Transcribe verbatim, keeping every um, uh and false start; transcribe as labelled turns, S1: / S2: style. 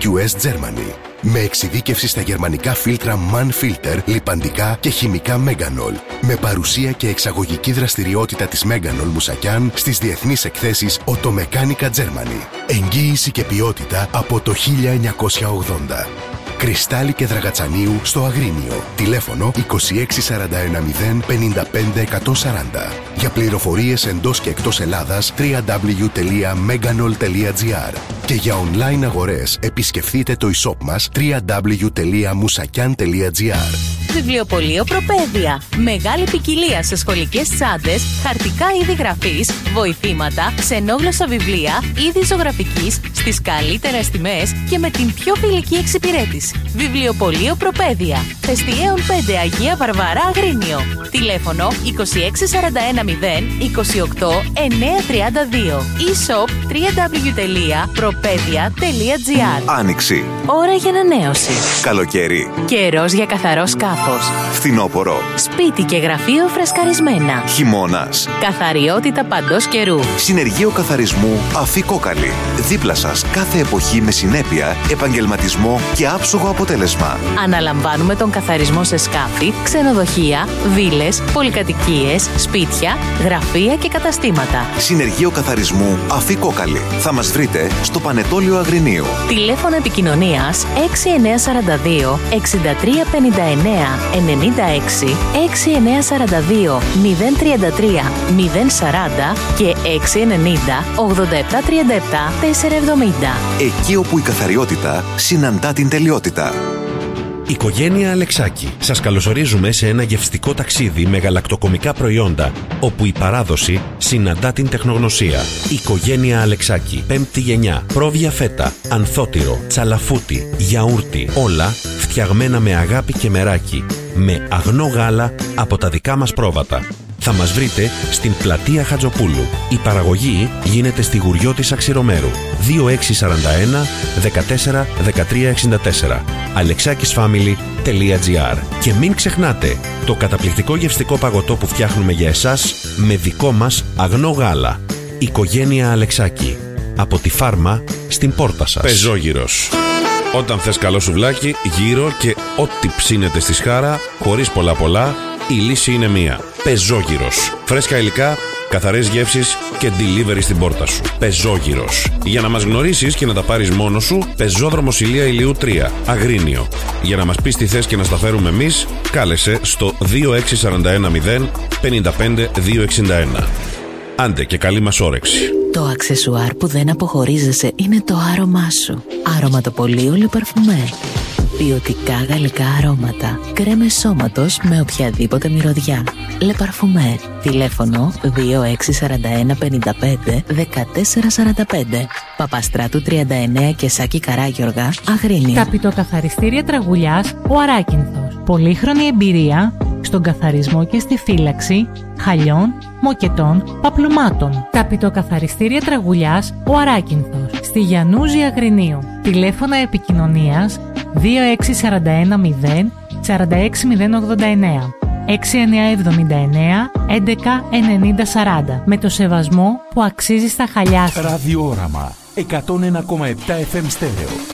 S1: κιου ες Germany. Με εξειδίκευση στα γερμανικά φίλτρα MannFilter, λιπαντικά και χημικά Meganol. Με παρουσία και εξαγωγική δραστηριότητα της Meganol Μουσακιάν στις διεθνείς εκθέσεις Automechanica Germany. Εγγύηση και ποιότητα από το χίλια εννιακόσια ογδόντα. Κρυστάλλι και Δραγατσανίου στο Αγρίνιο. Τηλέφωνο είκοσι έξι σαράντα ένα μηδέν πενήντα πέντε εκατόν σαράντα. Για πληροφορίες εντός και εκτός Ελλάδας double-u double-u double-u τελεία meganol τελεία gr. Και για online αγορές επισκεφτείτε το e-shop μας double-u double-u double-u τελεία musakian τελεία gr.
S2: Βιβλιοπωλείο Προπαίδεια. Μεγάλη ποικιλία σε σχολικές τσάντες, χαρτικά είδη γραφής, βοηθήματα, ξενόγλωσσα βιβλία, είδη ζωγραφικής, στις καλύτερες τιμές και με την πιο φιλική εξυπηρέτηση. Βιβλιοπωλείο Προπαίδεια. Θεστιέων πέντε Αγία Βαρβαρά Αγρίνιο. Τηλέφωνο είκοσι έξι σαράντα ένα μηδέν είκοσι οκτώ εννιακόσια τριάντα δύο. e-shop double-u double-u double-u τελεία προπαίδεια τελεία gr.
S3: Άνοιξη.
S2: Ώρα για ανανέωση.
S3: Καλοκαίρι.
S2: Καιρός για καθαρό σκάφος.
S3: Φθινόπωρο.
S2: Σπίτι και γραφείο φρεσκαρισμένα.
S3: Χειμώνας.
S2: Καθαριότητα παντός καιρού.
S3: Συνεργείο καθαρισμού Αφή Κόκαλη. Δίπλα σας κάθε εποχή με συνέπεια, επαγγελματισμό και άψογο αποτέλεσμα.
S2: Αναλαμβάνουμε τον καθαρισμό σε σκάφη, ξενοδοχεία, βίλες, πολυκατοικίες, σπίτια, γραφεία και καταστήματα.
S3: Συνεργείο καθαρισμού Αφή Κόκαλη. Θα μας βρείτε στο Πανετόλιο Αγρινίου.
S2: Τηλέφωνο επικοινωνίας έξι εννιά τέσσερα δύο εξήντα τρία πενήντα εννέα ενενήντα έξι, έξι εννιά τέσσερα δύο μηδέν τρία τρία μηδέν σαράντα και έξι ενενήντα ογδόντα επτά τριάντα επτά τετρακόσια εβδομήντα.
S3: Εκεί όπου η καθαριότητα συναντά την τελειότητα.
S4: Οικογένεια Αλεξάκη. Σας καλωσορίζουμε σε ένα γευστικό ταξίδι με γαλακτοκομικά προϊόντα, όπου η παράδοση συναντά την τεχνογνωσία. Οικογένεια Αλεξάκη. Πέμπτη γενιά. Πρόβια φέτα, ανθότυρο, τσαλαφούτι, γιαούρτι. Όλα φτιαγμένα με αγάπη και μεράκι. Με αγνό γάλα από τα δικά μας πρόβατα. Θα μας βρείτε στην πλατεία Χατζοπούλου. Η παραγωγή γίνεται στη Γουριώτισσα Ξηρομέρου. δύο έξι τέσσερα ένα δεκατέσσερα δεκατρία εξήντα τέσσερα. αλεξάκισφάμιλι τελεία gr. Και μην ξεχνάτε το καταπληκτικό γευστικό παγωτό που φτιάχνουμε για εσάς με δικό μας αγνό γάλα. Οικογένεια Αλεξάκη. Από τη φάρμα στην πόρτα σας.
S5: Πεζόγυρος. Όταν θες καλό σουβλάκι, γύρω και ό,τι ψήνεται στη σχάρα, χωρίς πολλά πολλά, η λύση είναι μία. Πεζόγυρος. Φρέσκα υλικά, καθαρές γεύσεις και delivery στην πόρτα σου. Πεζόγυρος. Για να μας γνωρίσεις και να τα πάρεις μόνος σου, Πεζόδρομος Ηλία Ηλιού τρία, Αγρίνιο. Για να μας πεις τι θες και να στα φέρουμε εμείς, κάλεσε στο δύο έξι τέσσερα ένα μηδέν πέντε πέντε δύο εξήντα ένα. Άντε και καλή μας όρεξη.
S2: Το αξεσουάρ που δεν αποχωρίζεσαι είναι το άρωμά σου. Αρωματοπωλείο Le Parfumé. Ποιοτικά γαλλικά αρώματα. Κρέμες σώματος με οποιαδήποτε μυρωδιά. Le Parfumé. Τηλέφωνο δύο έξι τέσσερα ένα πέντε πέντε δεκατέσσερα σαράντα πέντε. Παπαστράτου τριάντα εννέα και Σάκη Καράγιοργα, Αγρίνιο.
S6: Καπιτοκαθαριστήρια Τραγουλιάς, ο Αράκινθος. Πολύχρονη εμπειρία στον καθαρισμό και στη φύλαξη χαλιών, μοκετών, παπλωμάτων. Καπιτοκαθαριστήρια Τραγουλιάς, ο Αράκινθος. Στη Γιαννούζη Αγρινίου. Τηλέφωνα επικοινωνίας δύο έξι τέσσερα ένα μηδέν τέσσερα έξι μηδέν ογδόντα εννέα έξι εννιά εβδομήντα εννέα έντεκα ενενήντα σαράντα. Με το σεβασμό που αξίζει στα χαλιά σου.
S7: Ραδιόραμα εκατόν ένα κόμμα επτά εφ εμ στέρεο.